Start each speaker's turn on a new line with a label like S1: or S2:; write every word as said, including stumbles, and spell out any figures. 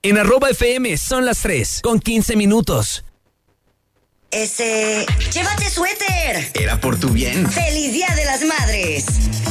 S1: En arroba F M son las tres con quince minutos.
S2: Ese... ¡Llévate suéter!
S3: Era por tu bien.
S2: ¡Feliz Día de las Madres!